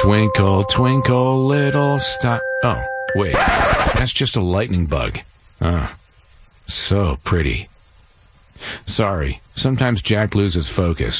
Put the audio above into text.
Twinkle, twinkle, little star. Oh, wait. That's just a lightning bug. So pretty. Sorry, sometimes Jack loses focus.